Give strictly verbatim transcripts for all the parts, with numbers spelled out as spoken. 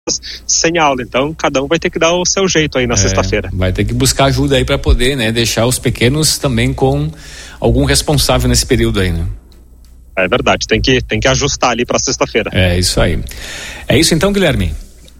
sem aula, então cada um vai ter que dar o seu jeito aí na é, sexta-feira. Vai ter que buscar ajuda aí para poder, né, deixar os pequenos também com algum responsável nesse período aí, né? É verdade, tem que, tem que ajustar ali para sexta-feira. É isso aí. É isso então, Guilherme?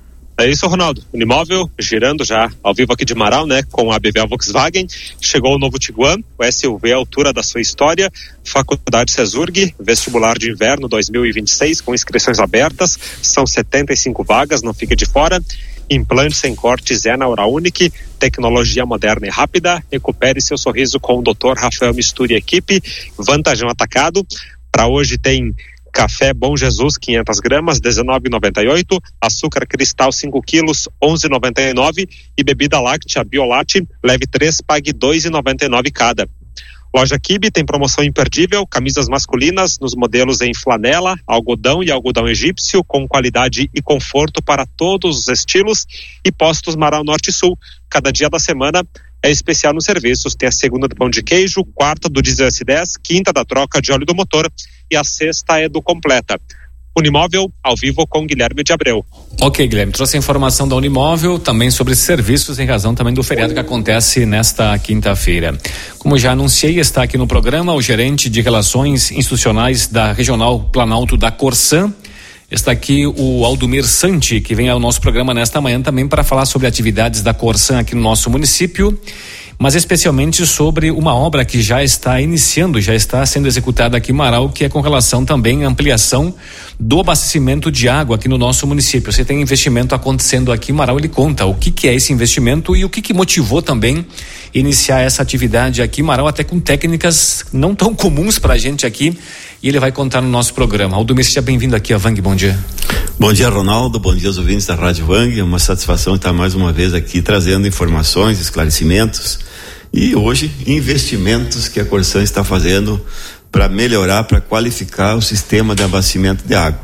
É isso, Ronaldo. Unimóvel girando já ao vivo aqui de Marau, né? Com a B V A Volkswagen. Chegou o novo Tiguan, o S U V à altura da sua história. Faculdade Cesurg, vestibular de inverno dois mil e vinte e seis, com inscrições abertas. São setenta e cinco vagas, não fique de fora. Implante sem cortes é na Uraunic. Tecnologia moderna e rápida. Recupere seu sorriso com o doutor Rafael Misturi e equipe. Vantajão atacado. Para hoje tem café Bom Jesus quinhentas gramas, dezenove reais e noventa e oito centavos, açúcar cristal cinco quilos, onze reais e noventa e nove centavos e bebida láctea Biolate, leve três, pague dois reais e noventa e nove centavos cada. Loja Kibe tem promoção imperdível, camisas masculinas nos modelos em flanela, algodão e algodão egípcio, com qualidade e conforto para todos os estilos, e postos Marau Norte e Sul. Cada dia da semana é especial nos serviços. Tem a segunda do pão de queijo, quarta do diesel S dez, quinta da troca de óleo do motor e a sexta é do completa. Unimóvel, ao vivo com Guilherme de Abreu. Ok, Guilherme, trouxe a informação da Unimóvel, também sobre serviços em razão também do feriado que acontece nesta quinta-feira. Como já anunciei, está aqui no programa o gerente de Relações Institucionais da Regional Planalto da Corsã. Está aqui o Aldomir Santi, que vem ao nosso programa nesta manhã também para falar sobre atividades da Corsã aqui no nosso município, mas especialmente sobre uma obra que já está iniciando, já está sendo executada aqui em Marau, que é com relação também à ampliação do abastecimento de água aqui no nosso município. Você tem investimento acontecendo aqui em Marau, ele conta o que que é esse investimento e o que que motivou também iniciar essa atividade aqui em Marau, até com técnicas não tão comuns para a gente aqui, e ele vai contar no nosso programa. Aldomir, seja bem-vindo aqui a Vang, bom dia. Bom dia, Ronaldo, bom dia aos ouvintes da Rádio Vang, é uma satisfação estar mais uma vez aqui trazendo informações, esclarecimentos e hoje investimentos que a Corsã está fazendo para melhorar, para qualificar o sistema de abastecimento de água.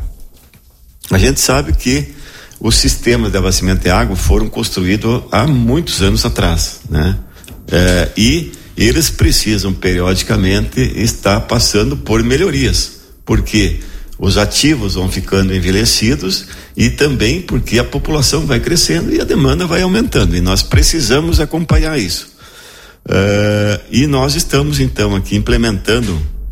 A gente sabe que os sistemas de abastecimento de água foram construídos há muitos anos atrás, né? É, e eles precisam periodicamente estar passando por melhorias, porque os ativos vão ficando envelhecidos e também porque a população vai crescendo e a demanda vai aumentando e nós precisamos acompanhar isso. Uh, e nós estamos então aqui implementando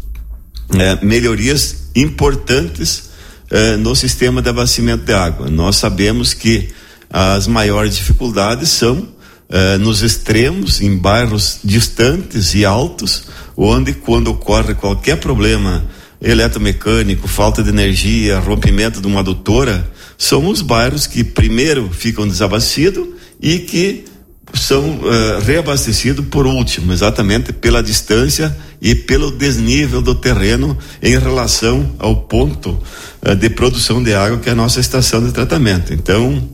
uh, melhorias importantes uh, no sistema de abastecimento de água. Nós sabemos que as maiores dificuldades são Uh, nos extremos, em bairros distantes e altos, onde quando ocorre qualquer problema eletromecânico, falta de energia, rompimento de uma adutora, são os bairros que primeiro ficam desabastecidos e que são uh, reabastecidos por último, exatamente pela distância e pelo desnível do terreno em relação ao ponto uh, de produção de água que é a nossa estação de tratamento. Então,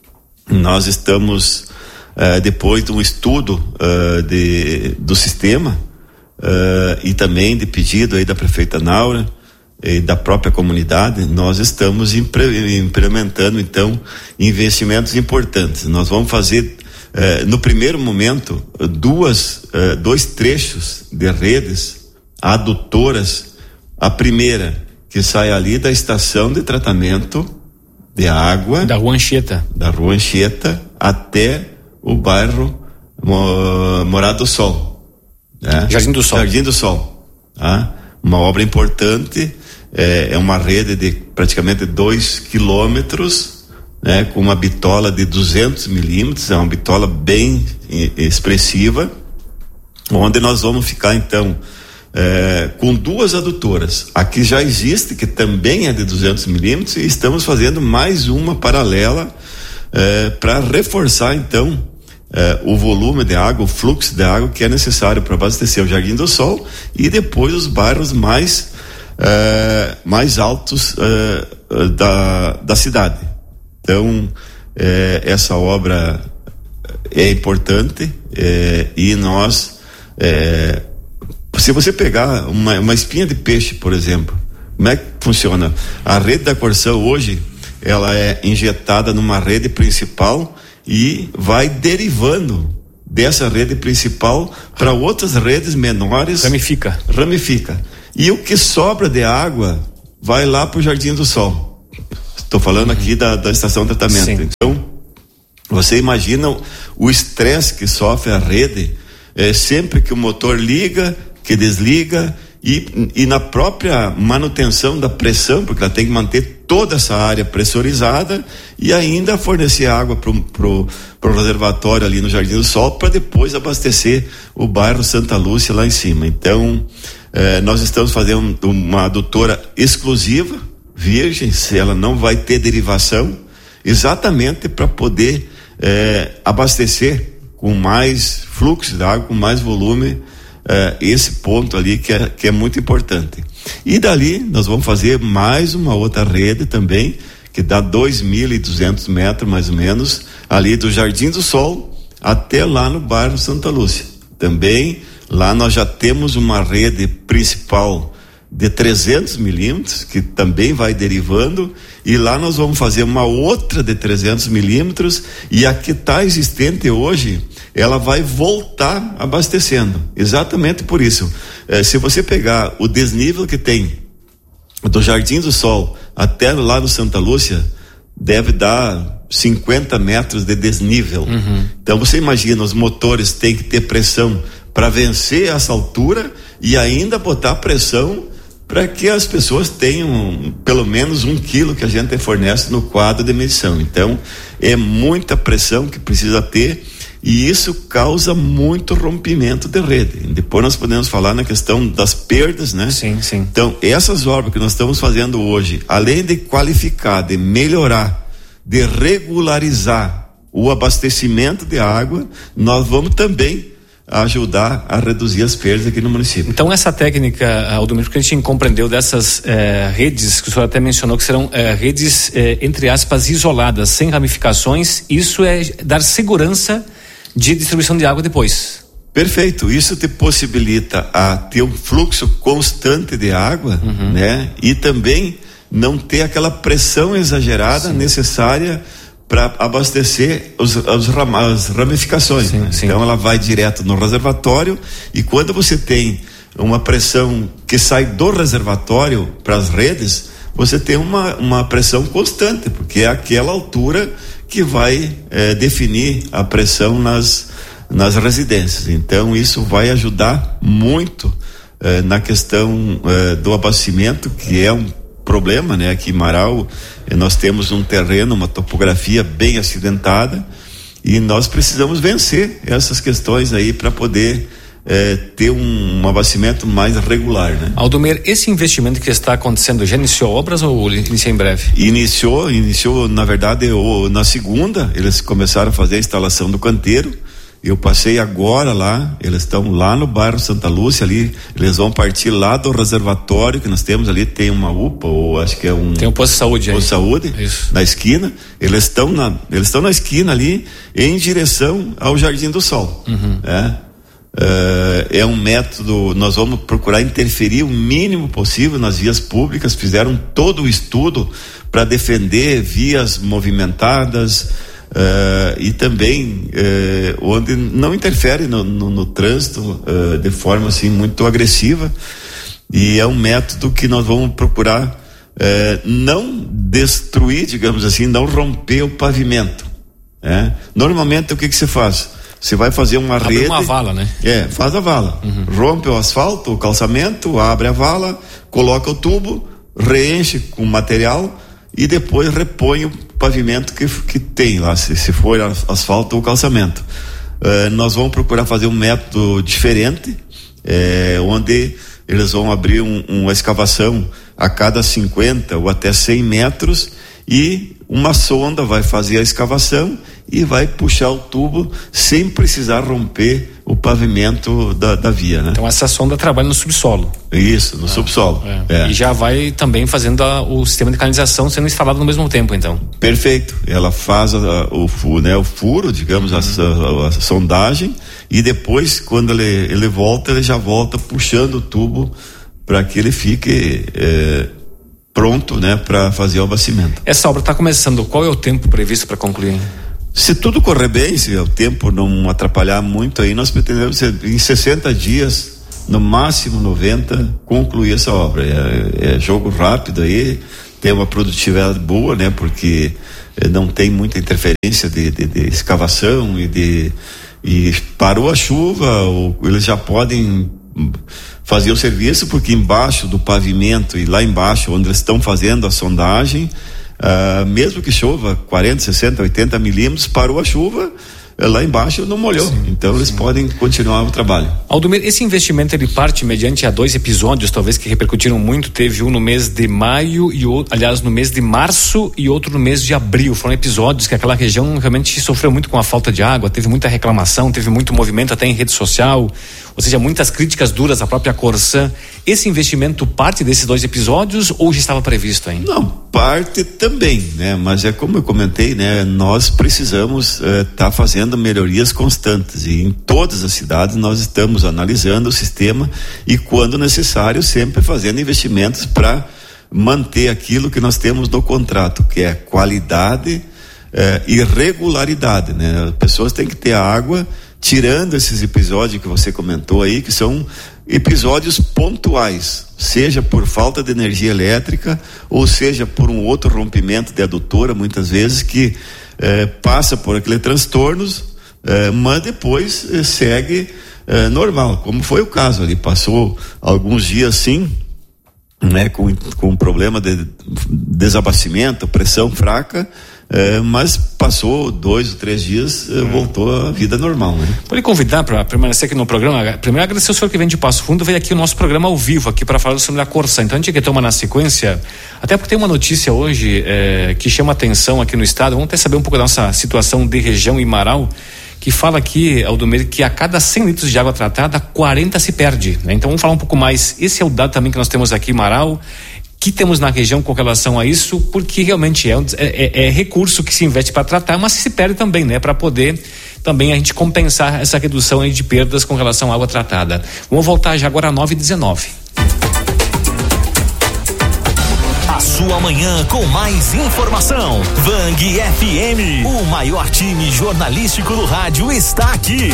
nós estamos Uh, depois de um estudo uh, de, do sistema uh, e também de pedido aí da prefeita Naura e da própria comunidade, nós estamos impre, implementando então investimentos importantes. Nós vamos fazer uh, no primeiro momento duas, uh, dois trechos de redes adutoras. A primeira que sai ali da estação de tratamento de água da Rua Anchieta, da Rua Anchieta até o bairro Morada do Sol, né? Jardim do Sol. Jardim do Sol, tá? Uma obra importante, é, é uma rede de praticamente dois quilômetros, né? Com uma bitola de duzentos milímetros, é uma bitola bem expressiva, onde nós vamos ficar então é, com duas adutoras. Aqui já existe, que também é de duzentos milímetros, e estamos fazendo mais uma paralela é, para reforçar então É, o volume de água, o fluxo de água que é necessário para abastecer o Jardim do Sol e depois os bairros mais é, mais altos é, da, da cidade. Então é, essa obra é importante é, e nós é, se você pegar uma, uma espinha de peixe, por exemplo, como é que funciona? A rede da Corsã hoje ela é injetada numa rede principal e vai derivando dessa rede principal para outras redes menores. Ramifica. Ramifica. E o que sobra de água vai lá para o Jardim do Sol. Estou falando uhum. aqui da, da estação de tratamento. Sim. Então, você imagina o estresse que sofre a rede é, sempre que o motor liga, que desliga, e, e na própria manutenção da pressão, porque ela tem que manter toda essa área pressurizada e ainda fornecer água para o reservatório ali no Jardim do Sol para depois abastecer o bairro Santa Lúcia lá em cima. Então, eh, nós estamos fazendo uma adutora exclusiva, virgem, se ela não vai ter derivação, exatamente para poder eh, abastecer com mais fluxo de água, com mais volume, eh, esse ponto ali que é, que é muito importante. E dali nós vamos fazer mais uma outra rede também, que dá dois mil e duzentos metros mais ou menos, ali do Jardim do Sol até lá no bairro Santa Lúcia. Também lá nós já temos uma rede principal de trezentos milímetros, que também vai derivando, e lá nós vamos fazer uma outra de trezentos milímetros, e a que está existente hoje, ela vai voltar abastecendo, exatamente por isso. Eh, se você pegar o desnível que tem do Jardim do Sol até lá no Santa Lúcia, deve dar cinquenta metros de desnível. Uhum. Então você imagina, os motores têm que ter pressão para vencer essa altura e ainda botar pressão para que as pessoas tenham pelo menos um quilo que a gente fornece no quadro de medição. Então é muita pressão que precisa ter, e isso causa muito rompimento de rede. Depois nós podemos falar na questão das perdas, né? Sim, sim. Então essas obras que nós estamos fazendo hoje, além de qualificar, de melhorar, de regularizar o abastecimento de água, nós vamos também ajudar a reduzir as perdas aqui no município. Então essa técnica, Aldomiro, que a gente compreendeu dessas eh, redes, que o senhor até mencionou que serão eh, redes, eh, entre aspas, isoladas, sem ramificações, isso é dar segurança de distribuição de água depois. Perfeito, isso te possibilita a ter um fluxo constante de água, uhum. né? E também não ter aquela pressão exagerada, sim, necessária para abastecer os, os ram, as ramificações. Sim, né? Sim. Então ela vai direto no reservatório, e quando você tem uma pressão que sai do reservatório para as redes, você tem uma, uma pressão constante, porque é aquela altura que vai é, definir a pressão nas, nas residências. Então isso vai ajudar muito é, na questão é, do abastecimento, que é um problema, né? Aqui em Marau nós temos um terreno, uma topografia bem acidentada, e nós precisamos vencer essas questões aí para poder é, ter um, um abastecimento mais regular, né? Aldomiro, esse investimento que está acontecendo já iniciou obras ou inicia em breve? Iniciou, iniciou na verdade o, na segunda eles começaram a fazer a instalação do canteiro. Eu passei agora lá, eles estão lá no bairro Santa Lúcia ali, eles vão partir lá do reservatório que nós temos ali, tem uma U P A, ou acho que é um... Tem um posto de saúde aí. Posto de saúde, isso, na esquina, eles estão na, eles estão na esquina ali, em direção ao Jardim do Sol. Uhum. É, é, é um método, nós vamos procurar interferir o mínimo possível nas vias públicas, fizeram todo o estudo para defender vias movimentadas, Uh, e também uh, onde não interfere no, no, no trânsito uh, de forma assim muito agressiva, e é um método que nós vamos procurar uh, não destruir, digamos assim, não romper o pavimento, né? Normalmente o que que se faz? Você vai fazer uma abre rede, uma vala, né? É, faz a vala, uhum. rompe o asfalto, o calçamento, abre a vala, coloca o tubo, reenche com material e depois repõe o pavimento que, que tem lá, se, se for asfalto ou calçamento. Uh, nós vamos procurar fazer um método diferente, é, onde eles vão abrir um, uma escavação a cada cinquenta ou até cem metros, e uma sonda vai fazer a escavação e vai puxar o tubo sem precisar romper o pavimento da, da via, né? Então essa sonda trabalha no subsolo. Isso, no ah, subsolo. É. É. E já vai também fazendo a, o sistema de canalização sendo instalado no mesmo tempo, então. Perfeito. Ela faz a, o, né, o furo, digamos, uhum. a, a, a sondagem, e depois, quando ele, ele volta, ele já volta puxando o tubo para que ele fique é, pronto, né, para fazer o abastecimento. Essa obra está começando. Qual é o tempo previsto para concluir? Se tudo correr bem, se o tempo não atrapalhar muito aí, nós pretendemos em sessenta dias, no máximo noventa, concluir essa obra. É, é jogo rápido aí, tem uma produtividade boa, né? Porque não tem muita interferência de, de, de escavação e de e parou a chuva, ou eles já podem fazer o serviço, porque embaixo do pavimento e lá embaixo onde eles estão fazendo a sondagem, uh, mesmo que chova quarenta, sessenta, oitenta milímetros, parou a chuva, lá embaixo não molhou. Sim, então sim. Eles podem continuar o trabalho. Aldomir, esse investimento ele parte mediante a dois episódios, talvez, que repercutiram muito. Teve um no mês de maio e outro, aliás, no mês de março, e outro no mês de abril. Foram episódios que aquela região realmente sofreu muito com a falta de água, teve muita reclamação, teve muito movimento até em rede social, ou seja, muitas críticas duras à própria Corsã. Esse investimento parte desses dois episódios ou já estava previsto ainda? Não, parte também, né? Mas é como eu comentei, né? Nós precisamos estar uh, tá fazendo melhorias constantes, e em todas as cidades nós estamos analisando o sistema e, quando necessário, sempre fazendo investimentos para manter aquilo que nós temos no contrato, que é qualidade uh, e regularidade, né? As pessoas têm que ter a água, tirando esses episódios que você comentou aí, que são episódios pontuais, seja por falta de energia elétrica ou seja por um outro rompimento de adutora, muitas vezes, que eh, passa por aquele transtornos, eh, mas depois eh, segue eh, normal, como foi o caso ali. Passou alguns dias sim, né, com, com problema de desabastecimento, pressão fraca, É, mas passou dois ou três dias, hum. voltou à vida normal, né? Pode convidar para permanecer aqui no programa. Primeiro, agradecer o senhor que vem de Passo Fundo, veio aqui o nosso programa ao vivo aqui para falar sobre a Corsã. Então a gente quer tomar na sequência, até porque tem uma notícia hoje é, que chama atenção aqui no estado. Vamos até saber um pouco da nossa situação de região em Marau, que fala aqui, Aldomir, que a cada cem litros de água tratada, quarenta se perde, né? Então vamos falar um pouco mais. Esse é o dado também que nós temos aqui em Marau, que temos na região com relação a isso, porque realmente é, é, é recurso que se investe para tratar, mas se perde também, né? Para poder também a gente compensar essa redução aí de perdas com relação à água tratada. Vamos voltar já agora a nove e dezenove. A sua manhã com mais informação. Vang F M, o maior time jornalístico do rádio, está aqui.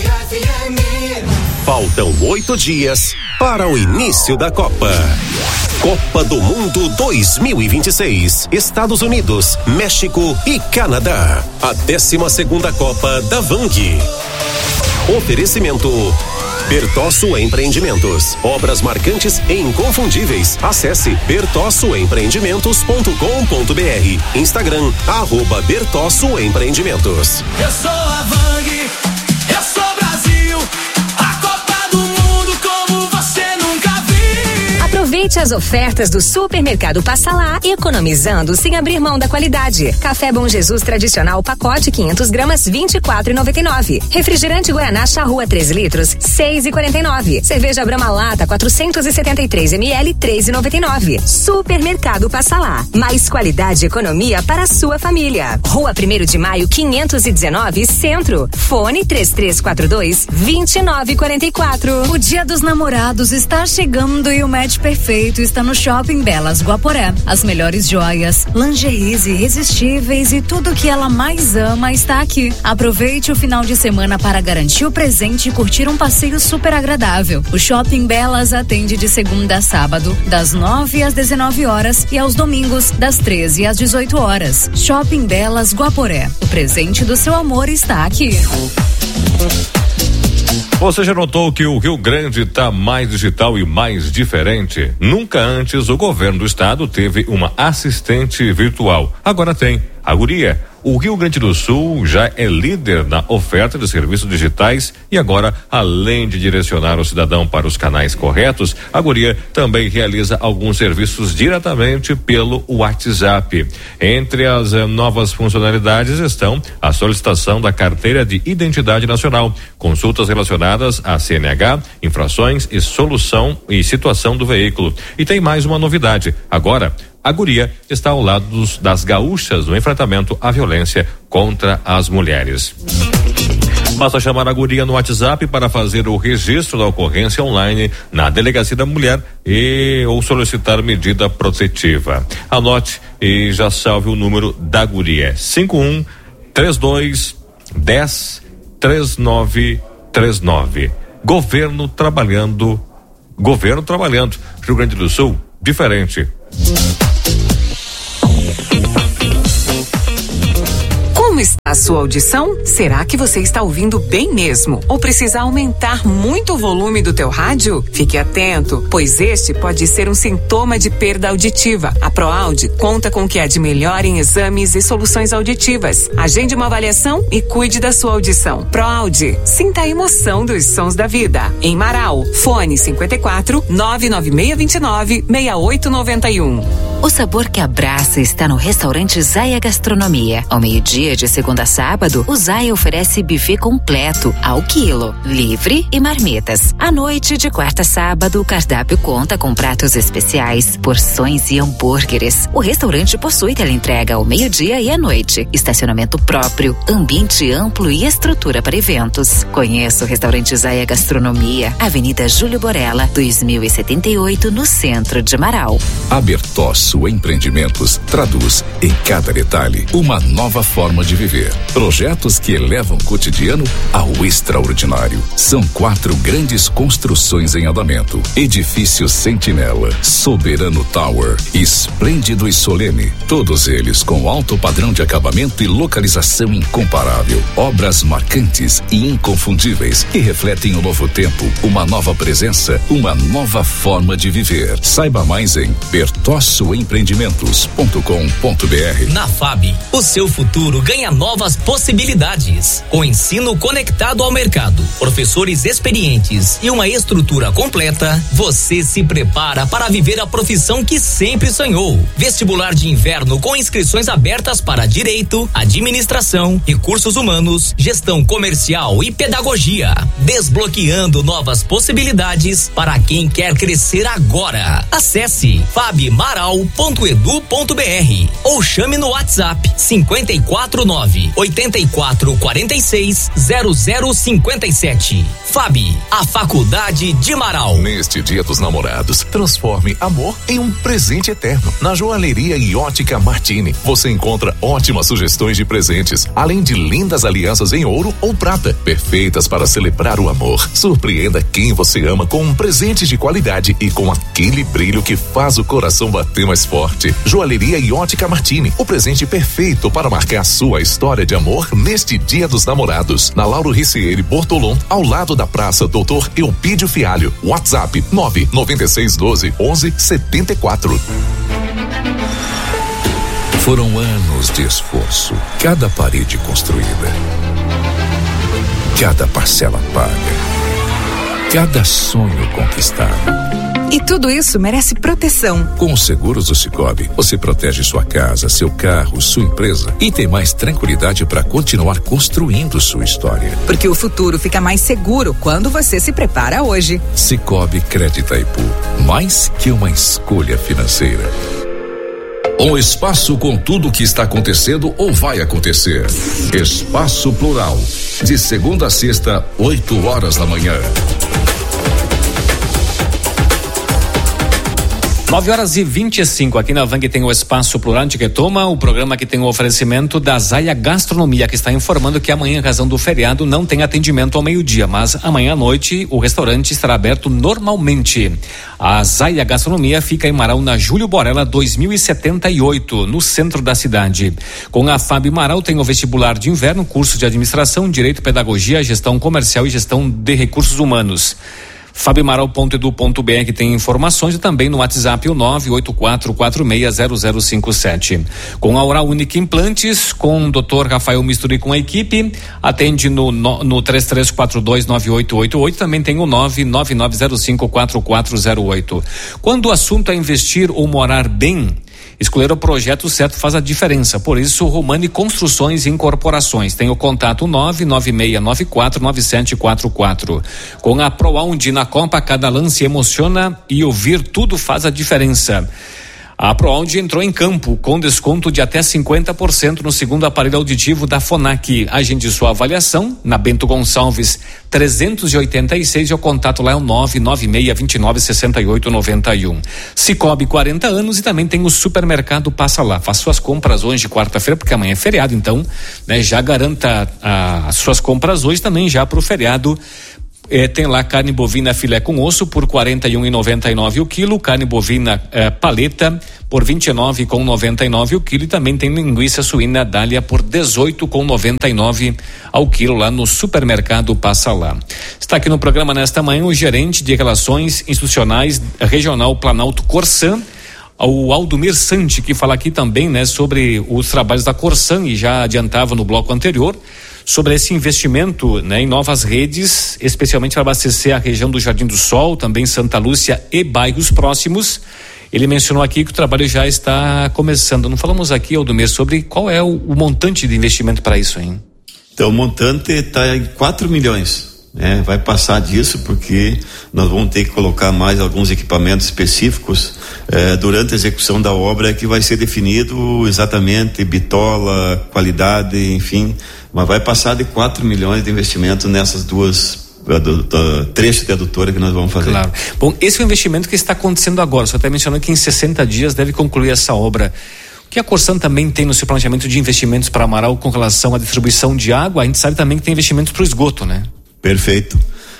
Faltam oito dias para o início da Copa. Copa do Mundo dois mil e vinte e seis, Estados Unidos, México e Canadá. A décima segunda Copa da Vang. Oferecimento Bertosso Empreendimentos, obras marcantes e inconfundíveis. Acesse bertosso empreendimentos ponto com ponto br. Instagram, arroba Bertosso Empreendimentos. Eu sou a Vang, eu sou Brasil, a Copa do Mundo como você nunca viu. Aproveite as ofertas do Supermercado Passa Lá, economizando sem abrir mão da qualidade. Café Bom Jesus tradicional pacote quinhentas gramas, vinte e quatro reais e noventa e nove centavos. Refrigerante Guaraná Charrua três litros, seis reais e quarenta e nove centavos. Cerveja Brahma Lata quatrocentos e setenta e três mililitros, três reais e noventa e nove centavos. Supermercado Passa Lá, mais qualidade e economia para a sua família. Rua primeiro de Maio quinhentos e dezenove, Centro. Fone três três quatro dois, dois nove quatro quatro. O Dia dos Namorados está chegando e o match perfeito está no Shopping Belas Guaporé. As melhores joias, lingeries irresistíveis e tudo que ela mais ama está aqui. Aproveite o final de semana para garantir o presente e curtir um passeio super agradável. O Shopping Belas atende de segunda a sábado, das nove às dezenove horas e aos domingos, das treze às dezoito horas. Shopping Belas Guaporé. O presente do seu amor está aqui. Você já notou que o Rio Grande está mais digital e mais diferente? Nunca antes o governo do estado teve uma assistente virtual. Agora tem. A Guria. O Rio Grande do Sul já é líder na oferta de serviços digitais e agora, além de direcionar o cidadão para os canais corretos, a Guria também realiza alguns serviços diretamente pelo WhatsApp. Entre as eh, novas funcionalidades estão a solicitação da carteira de identidade nacional, consultas relacionadas a C N H, infrações e solução e situação do veículo. E tem mais uma novidade. Agora, a Guria está ao lado dos, das gaúchas no enfrentamento à violência contra as mulheres. Basta chamar a Guria no WhatsApp para fazer o registro da ocorrência online na Delegacia da Mulher e ou solicitar medida protetiva. Anote e já salve o número da Guria: cinco um três dois dez três nove três nove. Governo trabalhando, governo trabalhando. Rio Grande do Sul, diferente. Como está a sua audição? Será que você está ouvindo bem mesmo? Ou precisa aumentar muito o volume do teu rádio? Fique atento, pois este pode ser um sintoma de perda auditiva. A ProAude conta com o que há de melhor em exames e soluções auditivas. Agende uma avaliação e cuide da sua audição. ProAude, sinta a emoção dos sons da vida. Em Marau, fone cinquenta e quatro, nove nove seis dois nove, seis oito nove um. O sabor que abraça está no restaurante Zaya Gastronomia. Ao meio-dia, de segunda a sábado, o Zaya oferece buffet completo, ao quilo, livre e marmitas. À noite, de quarta a sábado, o cardápio conta com pratos especiais, porções e hambúrgueres. O restaurante possui teleentrega ao meio-dia e à noite, estacionamento próprio, ambiente amplo e estrutura para eventos. Conheça o restaurante Zaya Gastronomia, Avenida Júlio Borella, dois mil e setenta e oito, no centro de Marau. A Bertossu Empreendimentos traduz em cada detalhe uma nova forma de viver. Projetos que elevam o cotidiano ao extraordinário. São quatro grandes construções em andamento: Edifício Sentinela, Soberano Tower, Esplêndido e Solene. Todos eles com alto padrão de acabamento e localização incomparável. Obras marcantes e inconfundíveis que refletem o novo tempo, uma nova presença, uma nova forma de viver. Saiba mais em bertossu empreendimentos ponto com ponto b r. Na F A B, o seu futuro ganha novas possibilidades. Com ensino conectado ao mercado, professores experientes e uma estrutura completa, você se prepara para viver a profissão que sempre sonhou. Vestibular de inverno com inscrições abertas para Direito, Administração, Recursos Humanos, Gestão Comercial e Pedagogia. Desbloqueando novas possibilidades para quem quer crescer agora. Acesse fabmaral ponto edu ponto b r ou chame no WhatsApp cinquenta e quatro nove, oitenta e quatro, quarenta e seis, zero zero cinquenta e sete. F A B, a Faculdade de Marau. Neste Dia dos Namorados, transforme amor em um presente eterno. Na Joalheria e Ótica Martini, você encontra ótimas sugestões de presentes, além de lindas alianças em ouro ou prata, perfeitas para celebrar o amor. Surpreenda quem você ama com um presente de qualidade e com aquele brilho que faz o coração bater mais forte. Joalheria e Ótica Martini, o presente perfeito para marcar sua história de amor neste Dia dos Namorados. Na Lauro Ricieri Bortolom, ao lado da Praça Doutor Eupídio Fialho. WhatsApp nove nove seis um dois, onze setenta e quatro. Foram anos de esforço, cada parede construída, cada parcela paga, cada sonho conquistado. E tudo isso merece proteção. Com os seguros do Sicoob, você protege sua casa, seu carro, sua empresa e tem mais tranquilidade para continuar construindo sua história. Porque o futuro fica mais seguro quando você se prepara hoje. Sicoob Crédito Itaipu, mais que uma escolha financeira. Um espaço com tudo o que está acontecendo ou vai acontecer. Espaço Plural, de segunda a sexta, oito horas da manhã. nove horas e vinte e cinco, aqui na Vang tem o Espaço Plural de Quetoma, o programa que tem o oferecimento da Zaya Gastronomia, que está informando que amanhã, em razão do feriado, não tem atendimento ao meio-dia, mas amanhã à noite o restaurante estará aberto normalmente. A Zaya Gastronomia fica em Marau, na Júlio Borella dois mil e setenta e oito, no centro da cidade. Com a F A B Marau tem o vestibular de inverno, curso de administração, direito, pedagogia, gestão comercial e gestão de recursos humanos. fabmaral ponto edu ponto b r tem informações e também no WhatsApp o nove oito quatro quatro seis zero zero cinco sete. Com a Oral Unique Implantes, com o doutor Rafael Misturi com a equipe, atende no, no, no três três quatro dois nove oito oito oito, também tem o nove nove nove zero cinco quatro quatro zero oito. Quando o assunto é investir ou morar bem, escolher o projeto certo faz a diferença. Por isso, Romani Construções e Incorporações tem o contato nove nove seis nove quatro nove sete quatro quatro. Com a ProAude na Copa, cada lance emociona e ouvir tudo faz a diferença. A ProAude entrou em campo com desconto de até cinquenta por cento no segundo aparelho auditivo da Fonac. Agende sua avaliação na Bento Gonçalves trezentos e oitenta e seis e o contato lá é o nove nove seis dois nove seis oito nove um. Sicoob, quarenta anos, e também tem o supermercado Passa Lá. Faça suas compras hoje, quarta-feira, porque amanhã é feriado, então, né, já garanta ah, as suas compras hoje também já para o feriado. É, tem lá carne bovina filé com osso por quarenta e um reais e noventa e nove centavos o quilo, carne bovina é, paleta por vinte e nove reais e noventa e nove centavos o quilo, e também tem linguiça suína dália por dezoito reais e noventa e nove centavos ao quilo lá no supermercado Passa Lá. Está aqui no programa nesta manhã o gerente de Relações Institucionais Regional Planalto Corsã, o Aldomir Santi, que fala aqui também, né, sobre os trabalhos da Corsã, e já adiantava no bloco anterior sobre esse investimento, né, em novas redes, especialmente para abastecer a região do Jardim do Sol, também Santa Lúcia e bairros próximos. Ele mencionou aqui que o trabalho já está começando. Não falamos aqui, Aldomir, sobre qual é o, o montante de investimento para isso, hein? Então, o montante está em quatro milhões. É, vai passar disso porque nós vamos ter que colocar mais alguns equipamentos específicos é, durante a execução da obra, que vai ser definido exatamente bitola, qualidade, enfim, mas vai passar de quatro milhões de investimento nessas duas do, do, trechos de adutora que nós vamos fazer. Claro. Bom, esse é o investimento que está acontecendo agora. Você até mencionou que em sessenta dias deve concluir essa obra. O que a Corsã também tem no seu planejamento de investimentos para Amaral com relação à distribuição de água? A gente sabe também que tem investimentos para o esgoto, né? Perfeito.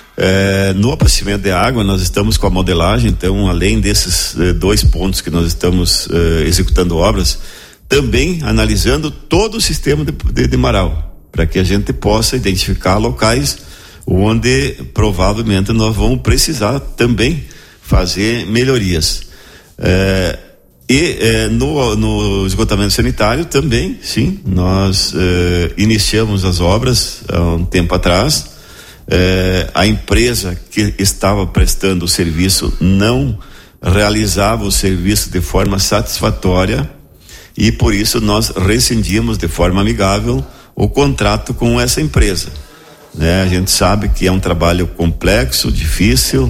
É, no abastecimento de água nós estamos com a modelagem, então além desses eh, dois pontos que nós estamos eh, executando obras, também analisando todo o sistema de, de, de Amaral, para que a gente possa identificar locais onde provavelmente nós vamos precisar também fazer melhorias. É, e é, no, no esgotamento sanitário também, sim, nós é, iniciamos as obras há um tempo atrás. É, a empresa que estava prestando o serviço não realizava o serviço de forma satisfatória, e por isso nós rescindimos de forma amigável o contrato com essa empresa. Né? A gente sabe que é um trabalho complexo, difícil,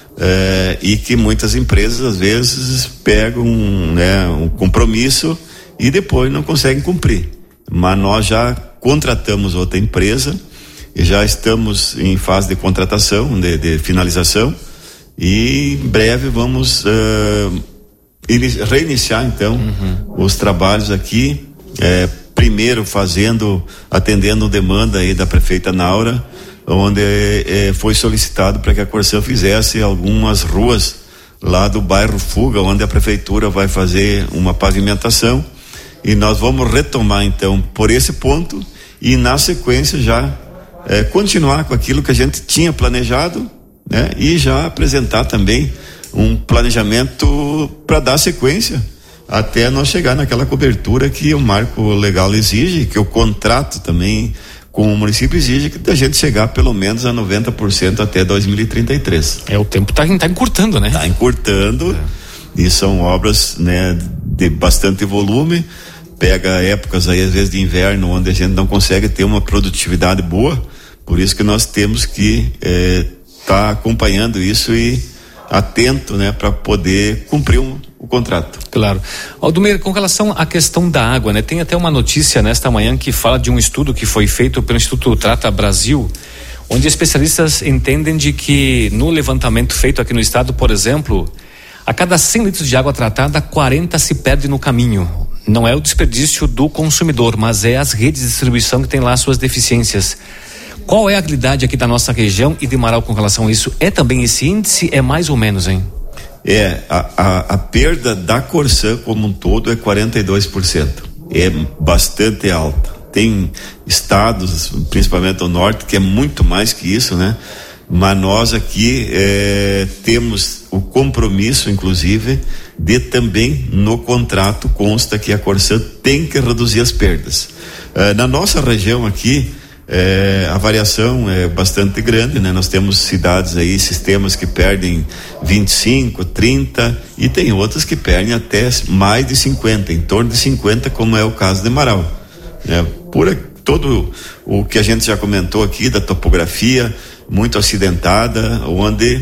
é, e que muitas empresas às vezes pegam, né, um compromisso e depois não conseguem cumprir. Mas nós já contratamos outra empresa e já estamos em fase de contratação, de, de finalização, e em breve vamos uh, reiniciar então uhum. os trabalhos aqui, eh, primeiro fazendo, atendendo demanda aí da prefeita Naura, onde eh, foi solicitado para que a Corsã fizesse algumas ruas lá do bairro Fuga, onde a prefeitura vai fazer uma pavimentação, e nós vamos retomar então por esse ponto, e na sequência já É, continuar com aquilo que a gente tinha planejado, né? E já apresentar também um planejamento para dar sequência até nós chegar naquela cobertura que o marco legal exige, que o contrato também com o município exige, que a gente chegar pelo menos a noventa por cento até dois mil e trinta e três. É, o tempo tá, tá encurtando, né? Tá encurtando, é. E são obras, né, de bastante volume. Pega épocas aí às vezes de inverno onde a gente não consegue ter uma produtividade boa, por isso que nós temos que estar eh, tá acompanhando isso e atento, né, para poder cumprir um, o contrato. Claro. Aldomir, com relação à questão da água, né, tem até uma notícia nesta manhã que fala de um estudo que foi feito pelo Instituto Trata Brasil, onde especialistas entendem de que no levantamento feito aqui no estado, por exemplo, a cada cem litros de água tratada, quarenta se perde no caminho. Não é o desperdício do consumidor, mas é as redes de distribuição que têm lá suas deficiências. Qual é a realidade aqui da nossa região e de Amaral com relação a isso? É também esse índice? É mais ou menos, hein? É, a, a, a perda da Corsã como um todo é quarenta e dois por cento. É bastante alta. Tem estados, principalmente o norte, que é muito mais que isso, né? Mas nós aqui é, temos o compromisso, inclusive, de também no contrato consta que a Corsã tem que reduzir as perdas. É, na nossa região aqui, É, a variação é bastante grande, né? Nós temos cidades aí, sistemas que perdem vinte e cinco, trinta, e tem outras que perdem até mais de cinquenta, em torno de cinquenta, como é o caso de Amaral, né? Por todo o que a gente já comentou aqui da topografia muito acidentada, onde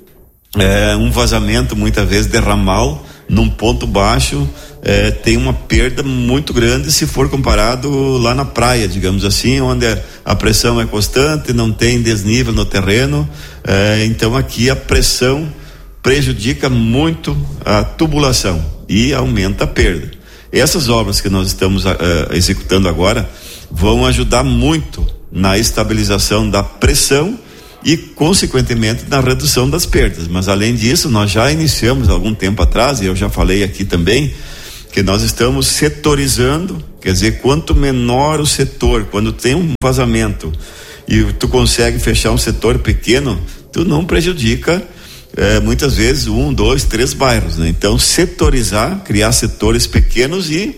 é, um vazamento muitas vezes de ramal num ponto baixo É, tem uma perda muito grande se for comparado lá na praia, digamos assim, onde a pressão é constante, não tem desnível no terreno, é, então aqui a pressão prejudica muito a tubulação e aumenta a perda. Essas obras que nós estamos uh, executando agora vão ajudar muito na estabilização da pressão e, consequentemente, na redução das perdas. Mas, além disso, nós já iniciamos algum tempo atrás, e eu já falei aqui também, que nós estamos setorizando, quer dizer, quanto menor o setor, quando tem um vazamento e tu consegue fechar um setor pequeno, tu não prejudica é, muitas vezes um, dois, três bairros, né? Então, setorizar, criar setores pequenos e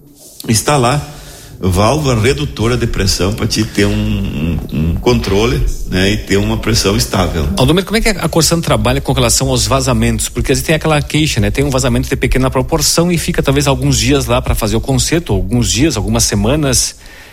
instalar válvula redutora de pressão para te ter um, um, um controle, né, e ter uma pressão estável. Aldomiro, como é que a Corsan trabalha com relação aos vazamentos? Porque às vezes tem aquela queixa, né? Tem um vazamento de pequena proporção e fica talvez alguns dias lá para fazer o conserto, alguns dias, algumas semanas.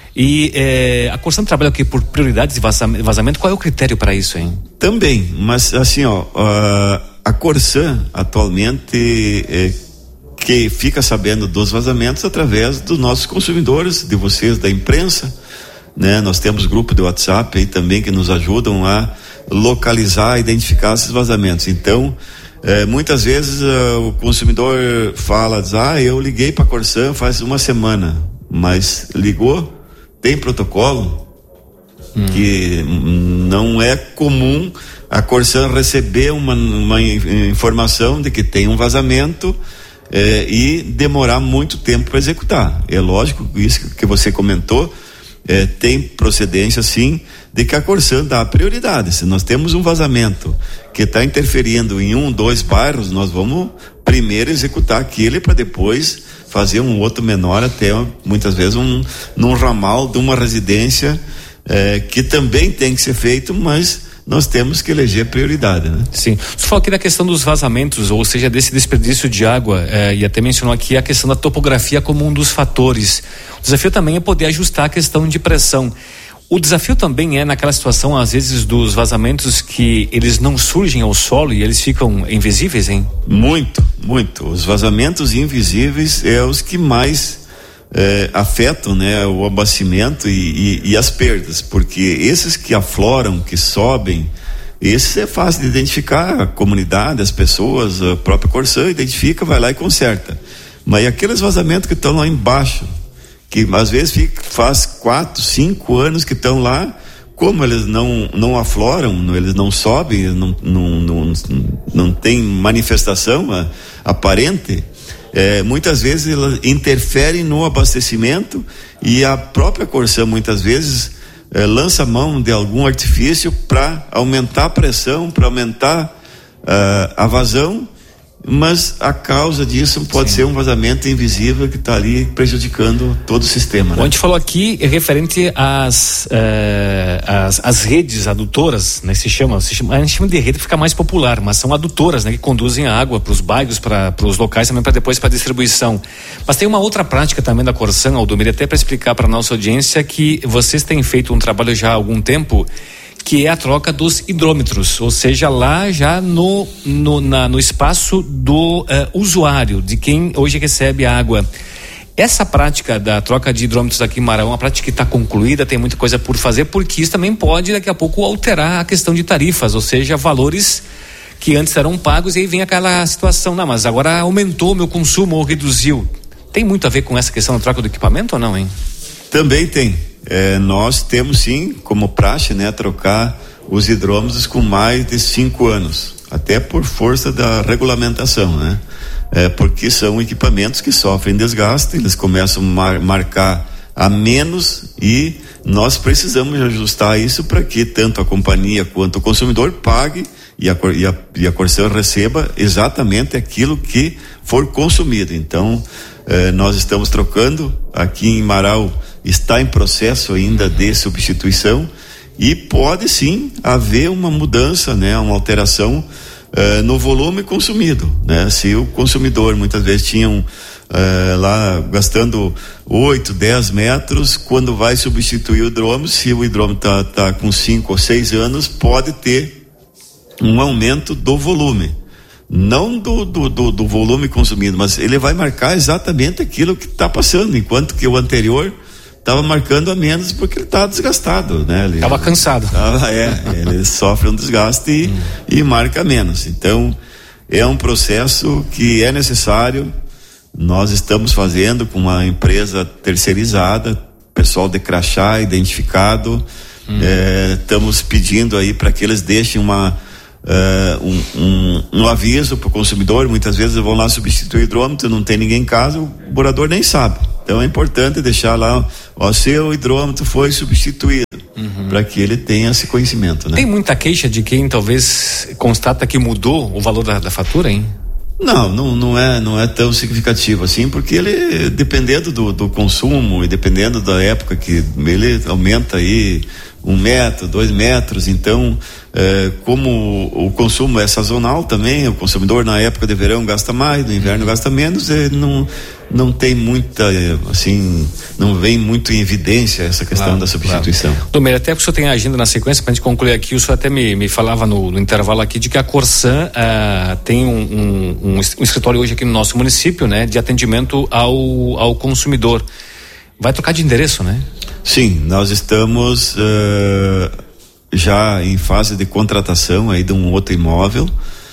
E é, a Corsan trabalha aqui por prioridades de vazamento. Qual é o critério para isso, hein? Também, mas assim, ó, a, a Corsan atualmente é, que fica sabendo dos vazamentos através dos nossos consumidores, de vocês da imprensa, né? Nós temos grupo de WhatsApp aí também que nos ajudam a localizar, identificar esses vazamentos. Então, eh, muitas vezes uh, o consumidor fala, diz, ah, eu liguei para a Corsan faz uma semana, mas ligou, tem protocolo, hum. que não é comum a Corsan receber uma, uma informação de que tem um vazamento É, e demorar muito tempo para executar. É lógico, isso que você comentou, é, tem procedência sim de que a Corsan dá prioridade. Se nós temos um vazamento que está interferindo em um, dois bairros, nós vamos primeiro executar aquele para depois fazer um outro menor, até muitas vezes um num ramal de uma residência, é, que também tem que ser feito, mas nós temos que eleger prioridade, né? Sim. Você falou aqui da questão dos vazamentos, ou seja, desse desperdício de água, eh, e até mencionou aqui a questão da topografia como um dos fatores. O desafio também é poder ajustar a questão de pressão. O desafio também é naquela situação, às vezes, dos vazamentos que eles não surgem ao solo e eles ficam invisíveis, hein? Muito, muito. Os vazamentos invisíveis é os que mais É, afetam, né, o abastecimento e, e, e as perdas, porque esses que afloram, que sobem, esses é fácil de identificar, a comunidade, as pessoas, a própria Corsan identifica, vai lá e conserta. Mas aqueles vazamentos que estão lá embaixo, que às vezes fica, faz quatro, cinco anos que estão lá, como eles não, não afloram, eles não sobem, eles não, não, não, não tem manifestação a, aparente, É, muitas vezes elas interferem no abastecimento e a própria Corsan muitas vezes é, lança mão de algum artifício para aumentar a pressão, para aumentar uh, a vazão, mas a causa disso pode Sim. ser um vazamento invisível que está ali prejudicando todo o sistema. Né? A gente falou aqui referente às, eh, às, às redes adutoras, né? Se chama, se chama, a gente chama de rede para ficar mais popular, mas são adutoras, né? Que conduzem a água para os bairros, para os locais também, para depois para distribuição. Mas tem uma outra prática também da Corsan, Aldomiro, até para explicar para a nossa audiência, que vocês têm feito um trabalho já há algum tempo, que é a troca dos hidrômetros, ou seja, lá já no, no, na, no espaço do uh, usuário, de quem hoje recebe a água. Essa prática da troca de hidrômetros aqui em Marão, a prática que está concluída, tem muita coisa por fazer, porque isso também pode daqui a pouco alterar a questão de tarifas, ou seja, valores que antes eram pagos, e aí vem aquela situação, não, mas agora aumentou o meu consumo ou reduziu. Tem muito a ver com essa questão da troca do equipamento ou não, hein? Também tem. É, nós temos sim, como praxe, né, trocar os hidrômetros com mais de cinco anos, até por força da regulamentação, né? É, porque são equipamentos que sofrem desgaste, eles começam a mar, marcar a menos e nós precisamos ajustar isso para que tanto a companhia quanto o consumidor pague e a, e a, e a Corsan receba exatamente aquilo que for consumido. Então, eh, nós estamos trocando aqui em Marau, está em processo ainda de substituição e pode sim haver uma mudança, né, uma alteração uh, no volume consumido, né? Se o consumidor muitas vezes tinha um, uh, lá gastando oito, dez metros, quando vai substituir o hidrômetro, se o hidrômetro tá, tá com cinco ou seis anos, pode ter um aumento do volume, não do, do, do, do volume consumido, mas ele vai marcar exatamente aquilo que está passando, enquanto que o anterior estava marcando a menos porque ele estava desgastado, né? Ele estava cansado. Tava, é, ele sofre um desgaste e, hum. e marca menos. Então, é um processo que é necessário. Nós estamos fazendo com uma empresa terceirizada, pessoal de crachá identificado, Hum. Estamos pedindo aí para que eles deixem uma Uh, um, um, um aviso para o consumidor. Muitas vezes vão lá substituir o hidrômetro, não tem ninguém em casa, o morador nem sabe. Então é importante deixar lá, ó, seu hidrômetro foi substituído, uhum. para que ele tenha esse conhecimento, né? Tem muita queixa de quem talvez constata que mudou o valor da, da fatura, hein? Não, não, não é, não é tão significativo assim, porque ele, dependendo do, do consumo e dependendo da época que ele aumenta aí um metro, dois metros, então é, como o, o consumo é sazonal também, o consumidor na época de verão gasta mais, no inverno gasta menos, é, não, não tem muita, assim, não vem muito em evidência essa questão claro, da substituição. Claro. Domeiro, até porque o senhor tem a agenda na sequência, para a gente concluir aqui, o senhor até me, me falava no, no intervalo aqui de que a Corsan uh, tem um, um, um, um escritório hoje aqui no nosso município, né, de atendimento ao, ao consumidor. Vai trocar de endereço, né? Sim, nós estamos uh, já em fase de contratação aí de um outro imóvel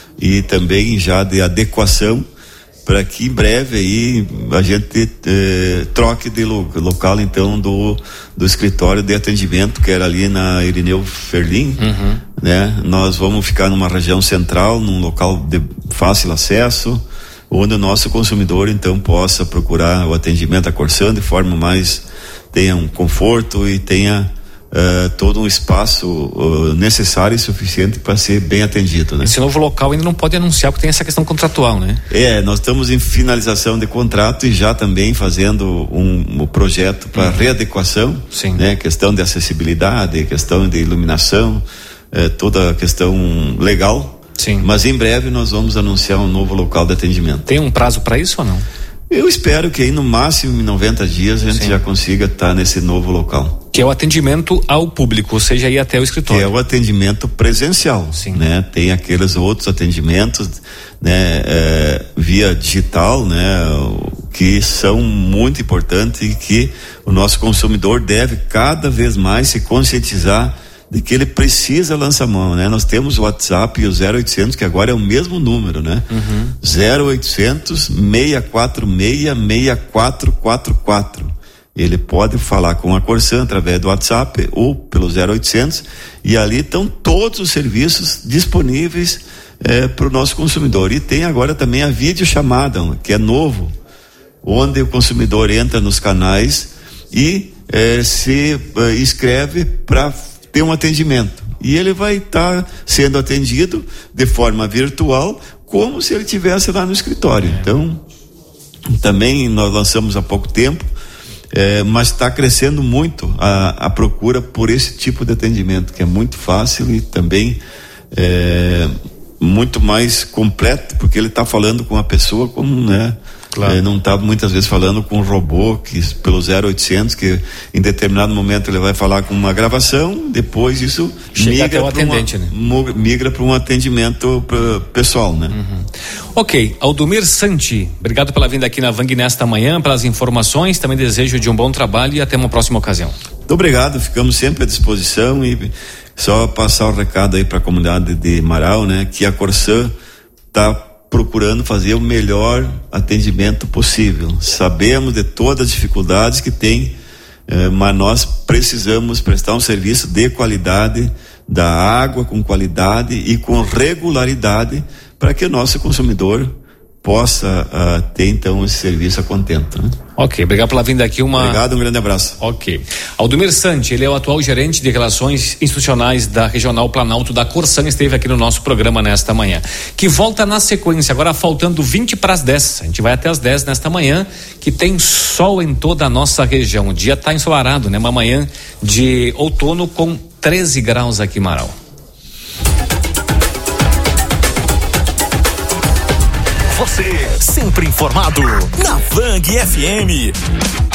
e também já de adequação para que em breve aí a gente eh, troque de lo, local então do, do escritório de atendimento que era ali na Irineu Ferlin, uhum. né? Nós vamos ficar numa região central, num local de fácil acesso, onde o nosso consumidor então possa procurar o atendimento da Corsan de forma mais tenha um conforto e tenha uh, todo um espaço uh, necessário e suficiente para ser bem atendido, né? Esse novo local ainda não pode anunciar porque tem essa questão contratual, né? É, nós estamos em finalização de contrato e já também fazendo um, um projeto para uhum. readequação, Sim. né? Questão de acessibilidade, questão de iluminação, eh, toda a questão legal. Sim. Mas em breve nós vamos anunciar um novo local de atendimento. Tem um prazo para isso ou não? Eu espero que aí no máximo em noventa dias a gente Sim. já consiga estar nesse novo local. Que é o atendimento ao público, ou seja, ir até o escritório. Que é o atendimento presencial, Sim. né? Tem aqueles outros atendimentos, né? É, via digital, né? Que são muito importantes e que o nosso consumidor deve cada vez mais se conscientizar de que ele precisa lançar mão, né? Nós temos o WhatsApp e o zero oitocentos, que agora é o mesmo número, né? Uhum. zero oitocentos, seis quatro seis, seis quatro quatro quatro. Ele pode falar com a Corsan através do WhatsApp ou pelo zero oitocentos e ali estão todos os serviços disponíveis eh, para o nosso consumidor. E tem agora também a videochamada, que é novo, onde o consumidor entra nos canais e eh, se eh, inscreve para ter um atendimento e ele vai estar tá sendo atendido de forma virtual como se ele estivesse lá no escritório. Então também nós lançamos há pouco tempo, é, mas está crescendo muito a, a procura por esse tipo de atendimento, que é muito fácil e também é, muito mais completo, porque ele está falando com a pessoa como, né? Claro. É, não está muitas vezes falando com um robô que pelo zero oitocentos, que em determinado momento ele vai falar com uma gravação, depois isso chega até o atendente, uma, né? migra para um atendimento pra, pessoal, né? Uhum. Ok, Aldomir Santi, obrigado pela vinda aqui na Vang nesta manhã, pelas informações, também desejo de um bom trabalho e até uma próxima ocasião. Muito obrigado, ficamos sempre à disposição e só passar o recado aí para a comunidade de Marau, né? Que a Corsan está procurando fazer o melhor atendimento possível. Sabemos de todas as dificuldades que tem, eh, mas nós precisamos prestar um serviço de qualidade, da água com qualidade e com regularidade para que o nosso consumidor possa uh, ter então esse serviço a contento, né? Ok, obrigado pela vinda aqui. Uma... Obrigado, um grande abraço. Ok. Aldomir Santi, ele é o atual gerente de relações institucionais da Regional Planalto da Corsan, esteve aqui no nosso programa nesta manhã, que volta na sequência, agora faltando vinte para as dez, a gente vai até as dez nesta manhã, que tem sol em toda a nossa região, o dia está ensolarado, né? Uma manhã de outono com treze graus aqui em Marau. Você sempre informado na Vang F M.